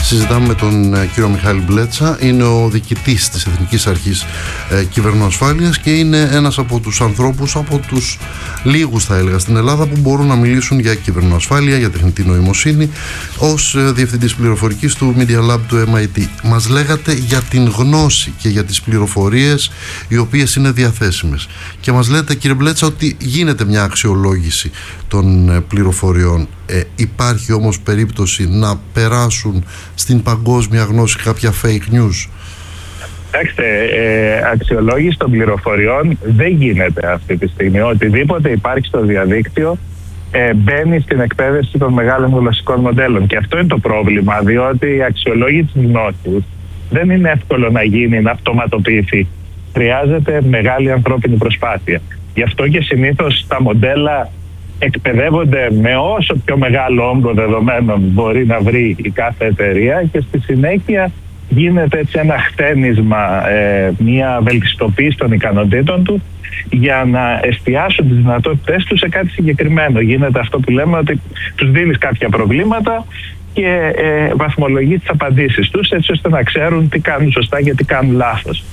Συζητάμε με τον κύριο Μιχάλη Μπλέτσα. Είναι ο διοικητής της Εθνικής Αρχής Κυβερνοασφάλειας και είναι ένας από τους ανθρώπους, από τους λίγους θα έλεγα στην Ελλάδα, που μπορούν να μιλήσουν για κυβερνοασφάλεια, για τεχνητή νοημοσύνη, ως διευθυντής πληροφορικής του Media Lab του MIT. Μας λέγατε για την γνώση και για τις πληροφορίες οι οποίες είναι διαθέσιμες. Και μας λέτε, κύριε Μπλέτσα, ότι γίνεται μια αξιολόγηση των πληροφοριών. Υπάρχει όμως περίπτωση να περάσουν στην παγκόσμια γνώση κάποια fake news? Κοιτάξτε, αξιολόγηση των πληροφοριών δεν γίνεται αυτή τη στιγμή. Οτιδήποτε υπάρχει στο διαδίκτυο μπαίνει στην εκπαίδευση των μεγάλων γλωσσικών μοντέλων. Και αυτό είναι το πρόβλημα, διότι η αξιολόγηση της γνώσης δεν είναι εύκολο να γίνει, να αυτοματοποιηθεί. Χρειάζεται μεγάλη ανθρώπινη προσπάθεια. Γι' αυτό και συνήθως τα μοντέλα εκπαιδεύονται με όσο πιο μεγάλο όγκο δεδομένων μπορεί να βρει η κάθε εταιρεία, και στη συνέχεια γίνεται έτσι ένα χτένισμα, μια βελτιστοποίηση των ικανοτήτων του για να εστιάσουν τις δυνατότητές τους σε κάτι συγκεκριμένο. Γίνεται αυτό που λέμε, ότι τους δίνεις κάποια προβλήματα και βαθμολογείς τις απαντήσεις τους, έτσι ώστε να ξέρουν τι κάνουν σωστά και τι κάνουν λάθος.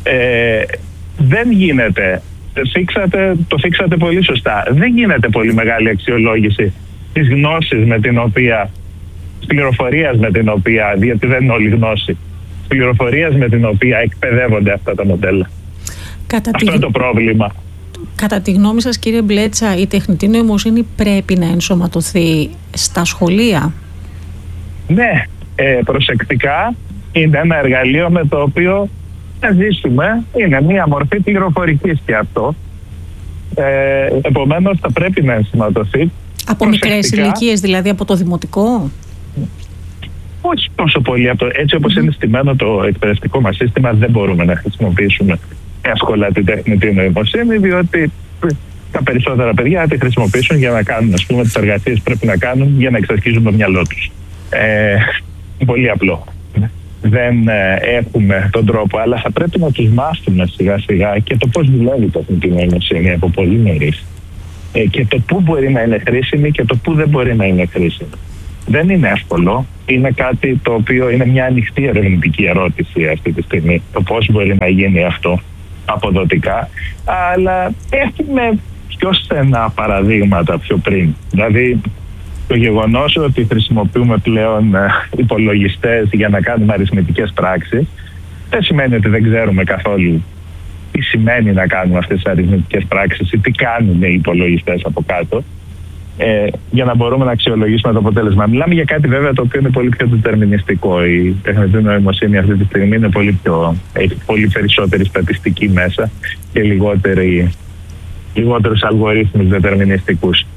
Δεν γίνεται. Το θίξατε πολύ σωστά. Δεν γίνεται πολύ μεγάλη αξιολόγηση της γνώσης με την οποία, της πληροφορίας με την οποία, διότι δεν είναι όλη γνώση, πληροφορίας με την οποία εκπαιδεύονται αυτά τα μοντέλα. Αυτό είναι το πρόβλημα. Κατά τη γνώμη σας, κύριε Μπλέτσα, η τεχνητή νοημοσύνη πρέπει να ενσωματωθεί στα σχολεία? Ναι, προσεκτικά. Είναι ένα εργαλείο με το οποίο να ζήσουμε. Είναι μία μορφή πληροφορικής και αυτό. Επομένως θα πρέπει να ενσωματωθεί. Από μικρές ηλικίες, δηλαδή από το δημοτικό? Όχι τόσο πολύ. Έτσι όπως είναι στημένο το εκπαιδευτικό μας σύστημα, δεν μπορούμε να χρησιμοποιήσουμε εύκολα την τεχνητή νοημοσύνη, διότι τα περισσότερα παιδιά θα τη χρησιμοποιήσουν για να κάνουν, ας πούμε, τις εργασίες που πρέπει να κάνουν για να εξασκήσουν το μυαλό τους. Πολύ απλό. Δεν έχουμε τον τρόπο, αλλά θα πρέπει να τους μάθουμε σιγά σιγά και το πώς δουλεύει η τεχνητή νοημοσύνη από πολύ νωρίς. Και το πού μπορεί να είναι χρήσιμη και το πού δεν μπορεί να είναι χρήσιμη. Δεν είναι εύκολο. Είναι κάτι το οποίο είναι μια ανοιχτή ερευνητική ερώτηση αυτή τη στιγμή. Το πώς μπορεί να γίνει αυτό αποδοτικά. Αλλά έχουμε πιο στενά παραδείγματα πιο πριν. Δηλαδή, το γεγονός ότι χρησιμοποιούμε πλέον υπολογιστές για να κάνουμε αριθμητικές πράξεις δεν σημαίνει ότι δεν ξέρουμε καθόλου τι σημαίνει να κάνουμε αυτές τις αριθμητικές πράξεις ή τι κάνουν οι υπολογιστές από κάτω, για να μπορούμε να αξιολογήσουμε το αποτέλεσμα. Μιλάμε για κάτι βέβαια το οποίο είναι πολύ πιο δετερμινιστικό. Η τεχνητή νοημοσύνη αυτή τη στιγμή είναι έχει πολύ περισσότερη στατιστική μέσα και λιγότερους αλγορίθμους δετερμινιστικούς.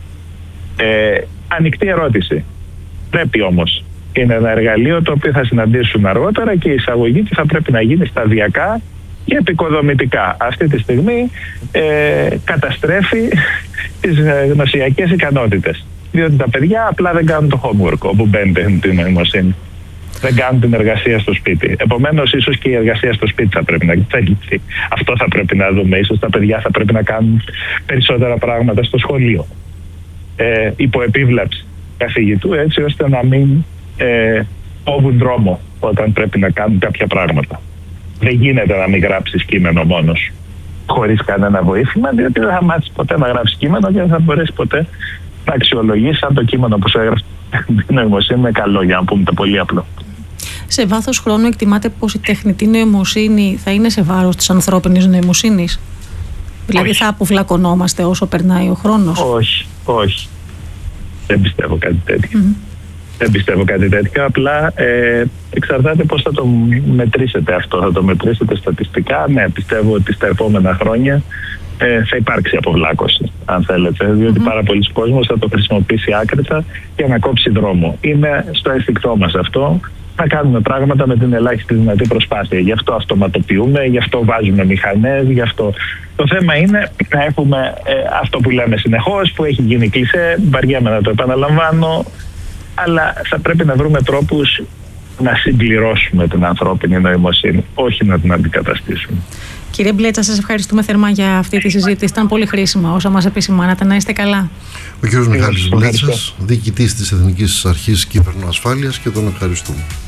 Ανοιχτή ερώτηση. Πρέπει όμως. Είναι ένα εργαλείο το οποίο θα συναντήσουμε αργότερα και η εισαγωγή του θα πρέπει να γίνει σταδιακά και επικοδομητικά. Αυτή τη στιγμή καταστρέφει τις γνωσιακές ικανότητες. Διότι τα παιδιά απλά δεν κάνουν το homework όπου μπαίνει τεχνητή νοημοσύνη. Δεν κάνουν την εργασία στο σπίτι. Επομένως, ίσως και η εργασία στο σπίτι θα πρέπει να εξελιχθεί. Αυτό θα πρέπει να δούμε. Ίσως τα παιδιά θα πρέπει να κάνουν περισσότερα πράγματα στο σχολείο. Υπό επίβλεψη καθηγητού, έτσι ώστε να μην κόβουν δρόμο όταν πρέπει να κάνουν κάποια πράγματα. Δεν γίνεται να μην γράψεις κείμενο μόνος χωρίς κανένα βοήθημα, διότι δεν θα μάθεις ποτέ να γράψεις κείμενο και δεν θα μπορέσεις ποτέ να αξιολογήσεις αν το κείμενο που σου έγραψε την νοημοσύνη είναι καλό, για να πούμε το πολύ απλό. Σε βάθος χρόνου εκτιμάτε πως η τεχνητή νοημοσύνη θα είναι σε βάρος της ανθρώπινης νοημοσύνης? Δηλαδή θα αποβλακωνόμαστε όσο περνάει ο χρόνος? Όχι. Δεν πιστεύω κάτι τέτοιο. Δεν πιστεύω κάτι τέτοιο. Απλά εξαρτάται πώς θα το μετρήσετε αυτό. Θα το μετρήσετε στατιστικά? Ναι, πιστεύω ότι στα επόμενα χρόνια θα υπάρξει αποβλάκωση, αν θέλετε. Διότι πάρα πολλοί κόσμος θα το χρησιμοποιήσει άκρητα για να κόψει δρόμο. Είναι στο εφικτό μας αυτό. Να κάνουμε πράγματα με την ελάχιστη δυνατή προσπάθεια. Γι' αυτό αυτοματοποιούμε, γι' αυτό βάζουμε μηχανές, γι' αυτό. Το θέμα είναι να έχουμε αυτό που λέμε συνεχώς, που έχει γίνει κλισέ, βαριέμαι να το επαναλαμβάνω, αλλά θα πρέπει να βρούμε τρόπους να συμπληρώσουμε την ανθρώπινη νοημοσύνη, όχι να την αντικαταστήσουμε. Κύριε Μπλέτσα, σας ευχαριστούμε θερμά για αυτή τη συζήτηση. Ήταν πολύ χρήσιμα όσα μας επισημάνατε. Να είστε καλά. Ο κύριος Μιχάλης Μπλέτσας, διοικητής της Εθνικής Αρχής Κυβερνοασφάλειας, και τον ευχαριστούμε.